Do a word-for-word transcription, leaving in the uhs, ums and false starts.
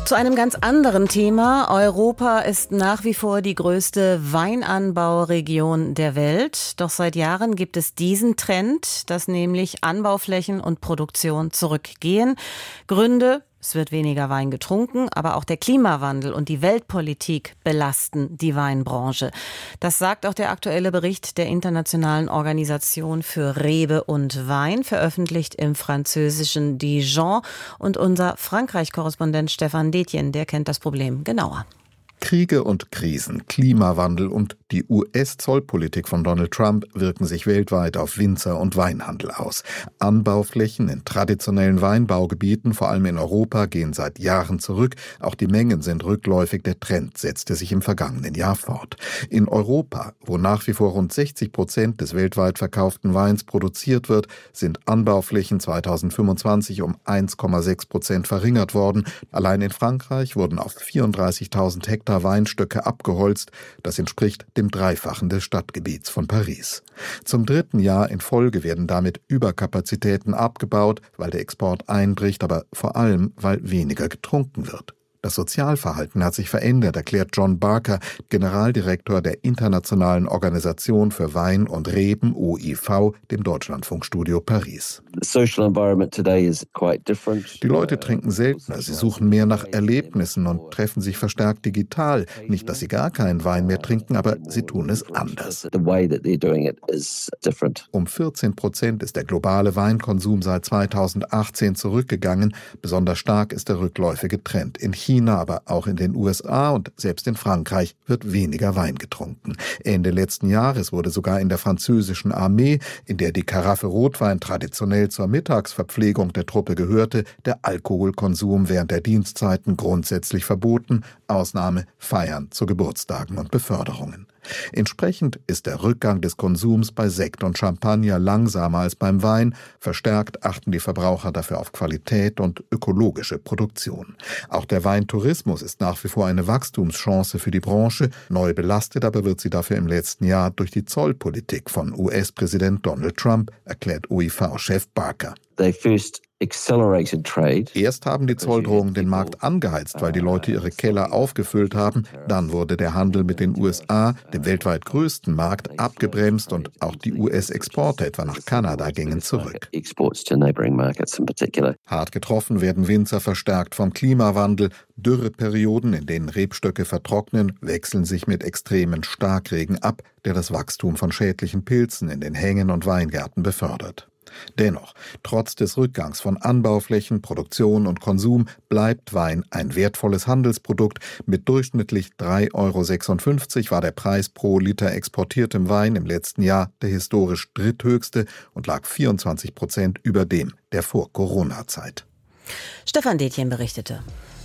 Zu einem ganz anderen Thema. Europa ist nach wie vor die größte Weinanbauregion der Welt. Doch seit Jahren gibt es diesen Trend, dass nämlich Anbauflächen und Produktion zurückgehen. Gründe: Es wird weniger Wein getrunken, aber auch der Klimawandel und die Weltpolitik belasten die Weinbranche. Das sagt auch der aktuelle Bericht der Internationalen Organisation für Rebe und Wein, veröffentlicht im französischen Dijon. Und unser Frankreich-Korrespondent Stefan Detjen, der kennt das Problem genauer. Kriege und Krisen, Klimawandel und die U S-Zollpolitik von Donald Trump wirken sich weltweit auf Winzer- und Weinhandel aus. Anbauflächen in traditionellen Weinbaugebieten, vor allem in Europa, gehen seit Jahren zurück. Auch die Mengen sind rückläufig. Der Trend setzte sich im vergangenen Jahr fort. In Europa, wo nach wie vor rund sechzig Prozent des weltweit verkauften Weins produziert wird, sind Anbauflächen zweitausendfünfundzwanzig um eins Komma sechs Prozent verringert worden. Allein in Frankreich wurden auf vierunddreißigtausend Hektar Weinstöcke abgeholzt. Das entspricht dem Dreifachen des Stadtgebiets von Paris. Zum dritten Jahr in Folge werden damit Überkapazitäten abgebaut, weil der Export einbricht, aber vor allem, weil weniger getrunken wird. Das Sozialverhalten hat sich verändert, erklärt John Barker, Generaldirektor der Internationalen Organisation für Wein und Reben, O I V, dem Deutschlandfunkstudio Paris. Die Leute trinken seltener, sie suchen mehr nach Erlebnissen und treffen sich verstärkt digital. Nicht, dass sie gar keinen Wein mehr trinken, aber sie tun es anders. Um vierzehn Prozent ist der globale Weinkonsum seit zweitausendachtzehn zurückgegangen. Besonders stark ist der rückläufige Trend in China. China, aber auch in den U S A und selbst in Frankreich wird weniger Wein getrunken. Ende letzten Jahres wurde sogar in der französischen Armee, in der die Karaffe Rotwein traditionell zur Mittagsverpflegung der Truppe gehörte, der Alkoholkonsum während der Dienstzeiten grundsätzlich verboten, Ausnahme Feiern zu Geburtstagen und Beförderungen. Entsprechend ist der Rückgang des Konsums bei Sekt und Champagner langsamer als beim Wein. Verstärkt achten die Verbraucher dafür auf Qualität und ökologische Produktion. Auch der Weintourismus ist nach wie vor eine Wachstumschance für die Branche. Neu belastet aber wird sie dafür im letzten Jahr durch die Zollpolitik von U S-Präsident Donald Trump, erklärt O I V-Chef Barker. Erst haben die Zolldrohungen den Markt angeheizt, weil die Leute ihre Keller aufgefüllt haben. Dann wurde der Handel mit den U S A, dem weltweit größten Markt, abgebremst und auch die U S-Exporte etwa nach Kanada gingen zurück. Hart getroffen werden Winzer verstärkt vom Klimawandel. Dürreperioden, in denen Rebstöcke vertrocknen, wechseln sich mit extremen Starkregen ab, der das Wachstum von schädlichen Pilzen in den Hängen und Weingärten befördert. Dennoch, trotz des Rückgangs von Anbauflächen, Produktion und Konsum bleibt Wein ein wertvolles Handelsprodukt. Mit durchschnittlich drei Euro sechsundfünfzig war der Preis pro Liter exportiertem Wein im letzten Jahr der historisch dritthöchste und lag vierundzwanzig Prozent über dem der Vor-Corona-Zeit. Stefan Detjen berichtete.